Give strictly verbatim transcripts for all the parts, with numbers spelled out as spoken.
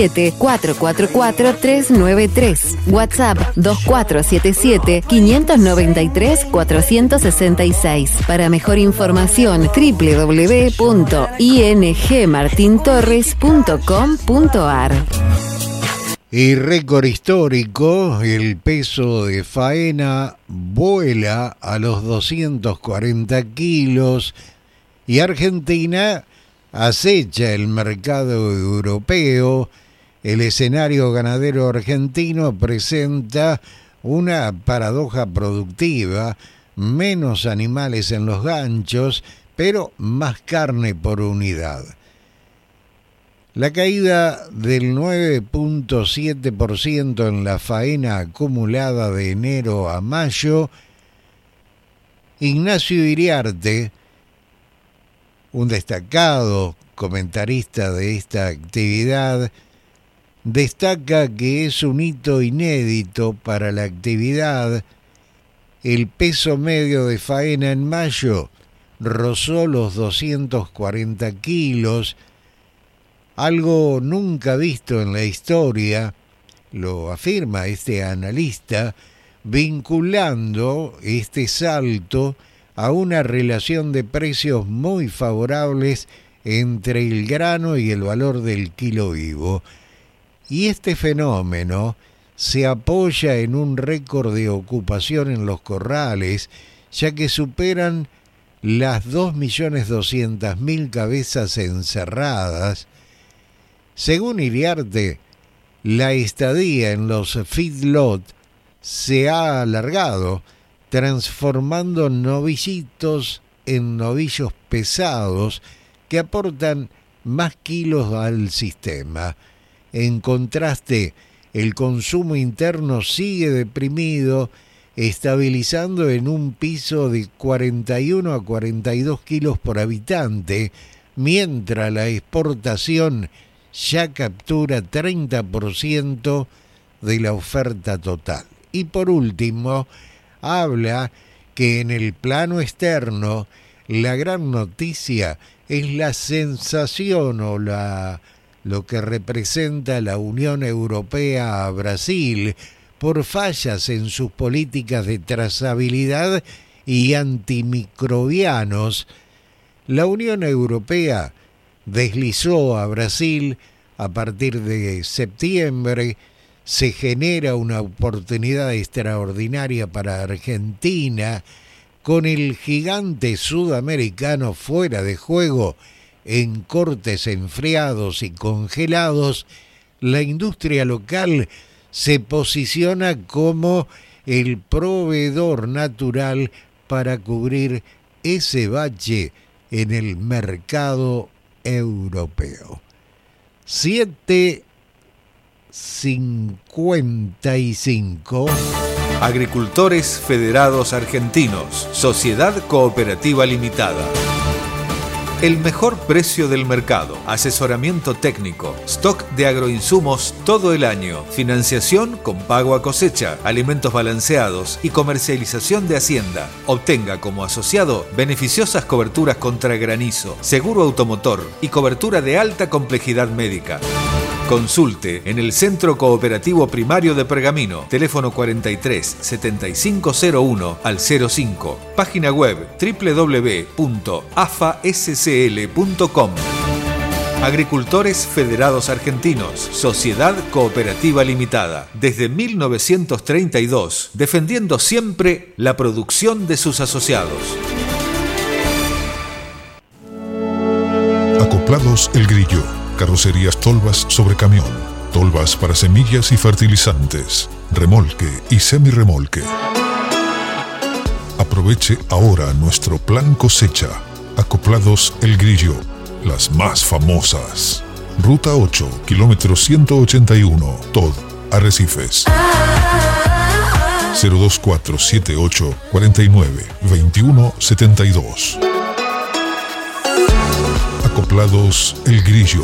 cuatro cuatro cuatro, tres nueve tres. WhatsApp dos cuatro siete siete, cinco nueve tres, cuatro seis seis. Para mejor información, doble u doble u doble u punto i n g martin torres punto com punto a r. Y récord histórico, el peso de faena vuela a los doscientos cuarenta kilos y Argentina acecha el mercado europeo. El escenario ganadero argentino presenta una paradoja productiva: menos animales en los ganchos, pero más carne por unidad. La caída del nueve punto siete por ciento en la faena acumulada de enero a mayo. Ignacio Iriarte, un destacado comentarista de esta actividad, destaca que es un hito inédito para la actividad. El peso medio de faena en mayo rozó los doscientos cuarenta kilos, algo nunca visto en la historia, lo afirma este analista, vinculando este salto a una relación de precios muy favorables entre el grano y el valor del kilo vivo. Y este fenómeno se apoya en un récord de ocupación en los corrales, ya que superan las dos millones doscientas mil cabezas encerradas. Según Iriarte, la estadía en los feedlot se ha alargado, transformando novillitos en novillos pesados que aportan más kilos al sistema. En contraste, el consumo interno sigue deprimido, estabilizando en un piso de cuarenta y uno a cuarenta y dos kilos por habitante, mientras la exportación ya captura treinta por ciento de la oferta total. Y por último, habla que en el plano externo la gran noticia es la sensación o la, lo que representa la Unión Europea a Brasil por fallas en sus políticas de trazabilidad y antimicrobianos. La Unión Europea deslizó a Brasil. A partir de septiembre se genera una oportunidad extraordinaria para Argentina, con el gigante sudamericano fuera de juego en cortes enfriados y congelados. La industria local se posiciona como el proveedor natural para cubrir ese bache en el mercado europeo. siete cincuenta y cinco. Agricultores Federados Argentinos, Sociedad Cooperativa Limitada. El mejor precio del mercado, asesoramiento técnico, stock de agroinsumos todo el año, financiación con pago a cosecha, alimentos balanceados y comercialización de hacienda. Obtenga como asociado beneficiosas coberturas contra granizo, seguro automotor y cobertura de alta complejidad médica. Consulte en el Centro Cooperativo Primario de Pergamino, teléfono cuarenta y tres, setenta y cinco cero uno al cero cinco, página web doble u doble u doble u punto a f a s c l punto com. Agricultores Federados Argentinos, Sociedad Cooperativa Limitada, desde mil novecientos treinta y dos, defendiendo siempre la producción de sus asociados. Acoplados El Grillo. Carrocerías Tolvas sobre camión, tolvas para semillas y fertilizantes, remolque y semirremolque. Aproveche ahora nuestro plan cosecha. Acoplados El Grillo, las más famosas. Ruta ocho, kilómetro ciento ochenta y uno, Tod, Arrecifes. cero dos cuatro siete ocho, cuarenta y nueve, veintiuno setenta y dos. Acoplados El Grillo.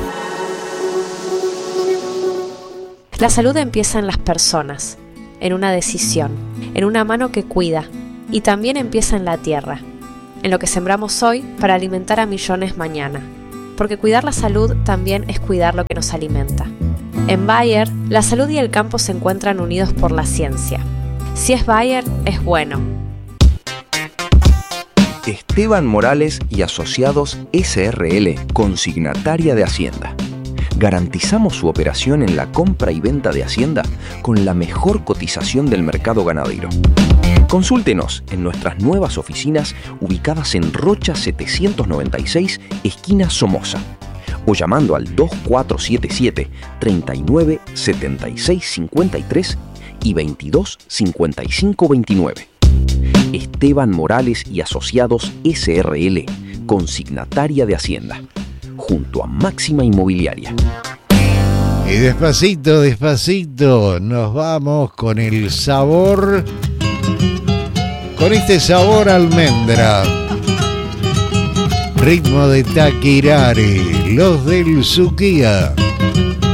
La salud empieza en las personas, en una decisión, en una mano que cuida, y también empieza en la tierra, en lo que sembramos hoy para alimentar a millones mañana, porque cuidar la salud también es cuidar lo que nos alimenta. En Bayer, la salud y el campo se encuentran unidos por la ciencia. Si es Bayer, es bueno. Esteban Morales y Asociados S R L, consignataria de Hacienda. Garantizamos su operación en la compra y venta de Hacienda con la mejor cotización del mercado ganadero. Consúltenos en nuestras nuevas oficinas ubicadas en Rocha setecientos noventa y seis, esquina Somoza, o llamando al dos cuatro siete siete, treinta y nueve, setenta y seis cincuenta y tres y veintidós cincuenta y cinco veintinueve. Esteban Morales y Asociados S R L, consignataria de Hacienda, junto a Máxima Inmobiliaria. Y despacito, despacito, nos vamos con el sabor, con este sabor almendra. Ritmo de Taquirari, los del Suquía.